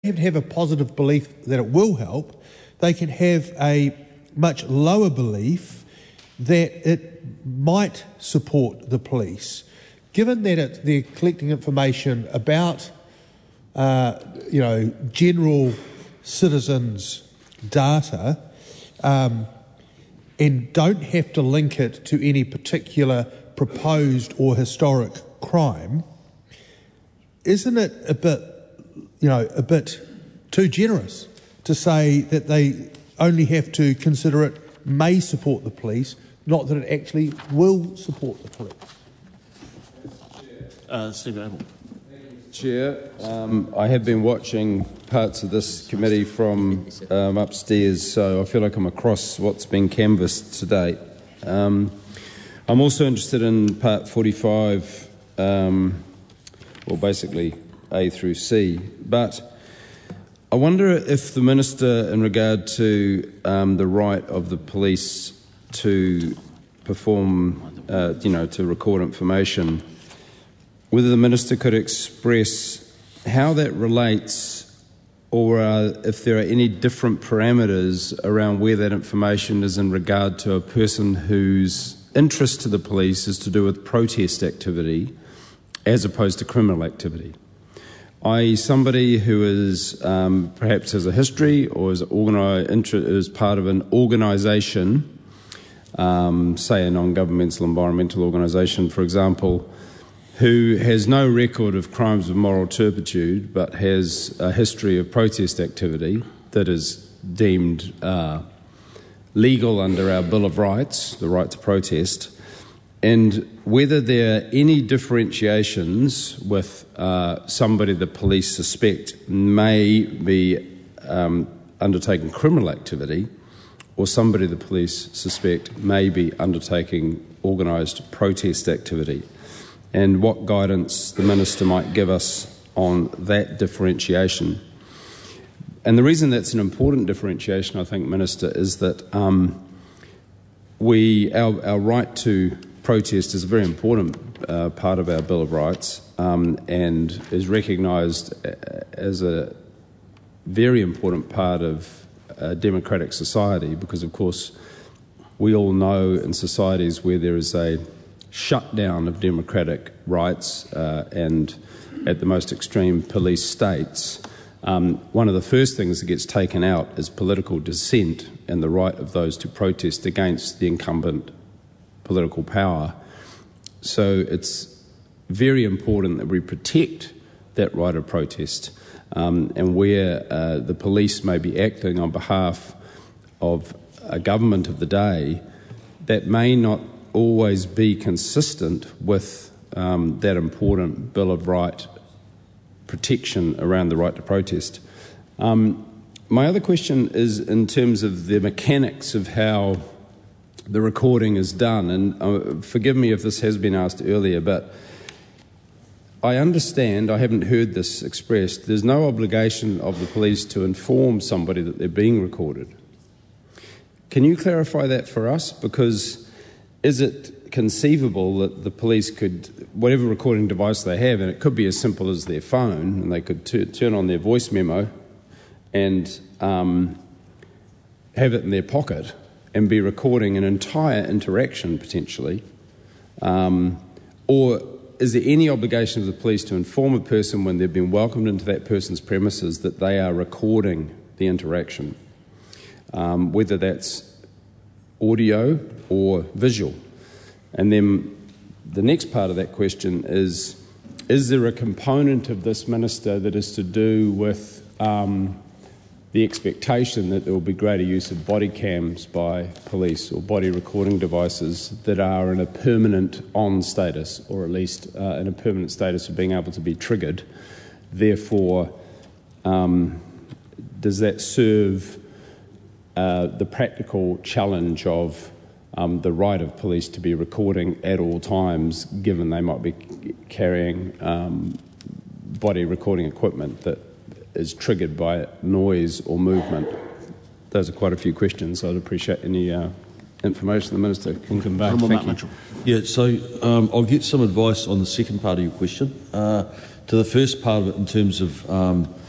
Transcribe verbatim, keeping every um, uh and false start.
have to have a positive belief that it will help. They can have a much lower belief that it might support the police. Given that it, they're collecting information about, uh, you know, general citizens' data, um, and don't have to link it to any particular proposed or historic crime, isn't it a bit, you know, a bit too generous to say that they only have to consider it may support the police, not that it actually will support the police? Uh, Stephen Abel. Chair, um, I have been watching parts of this committee from um, upstairs, so I feel like I'm across what's been canvassed to date. Um, I'm also interested in part forty-five, um, well, basically A through C, but I wonder if the Minister, in regard to um, the right of the police to perform, uh, you know, to record information, whether the Minister could express how that relates, or uh, if there are any different parameters around where that information is in regard to a person whose interest to the police is to do with protest activity as opposed to criminal activity. that is somebody who is um, perhaps has a history or is, is part of an organisation, um, say a non-governmental environmental organisation, for example, who has no record of crimes of moral turpitude but has a history of protest activity that is deemed uh, legal under our Bill of Rights, the right to protest, and whether there are any differentiations with uh, somebody the police suspect may be um, undertaking criminal activity, or somebody the police suspect may be undertaking organised protest activity, and what guidance the Minister might give us on that differentiation. And the reason that's an important differentiation, I think, Minister, is that um, we our, our right to protest is a very important uh, part of our Bill of Rights, um, and is recognised as a very important part of a democratic society, because, of course, we all know in societies where there is a shutdown of democratic rights uh, and at the most extreme police states, um, one of the first things that gets taken out is political dissent and the right of those to protest against the incumbent political power. So it's very important that we protect that right of protest, um, and where uh, the police may be acting on behalf of a government of the day, that may not always be consistent with um, that important Bill of Right protection around the right to protest. Um, my other question is in terms of the mechanics of how the recording is done, and uh, forgive me if this has been asked earlier, but I understand, I haven't heard this expressed, there's no obligation of the police to inform somebody that they're being recorded. Can you clarify that for us? Because is it conceivable that the police could, whatever recording device they have, and it could be as simple as their phone, and they could t- turn on their voice memo and um, have it in their pocket and be recording an entire interaction potentially? Um, or is there any obligation of the police to inform a person when they've been welcomed into that person's premises that they are recording the interaction, um, whether that's audio or visual? And then the next part of that question is, is there a component of this, Minister, that is to do with um, the expectation that there will be greater use of body cams by police or body recording devices that are in a permanent on status, or at least uh, in a permanent status of being able to be triggered? Therefore, um, does that serve uh, the practical challenge of um, the right of police to be recording at all times, given they might be carrying um, body recording equipment that is triggered by noise or movement? Those are quite a few questions. I'd appreciate any uh, information the Minister can convey. Thank you. Yeah, so um, I'll get some advice on the second part of your question. Uh, to the first part of it, in terms of um,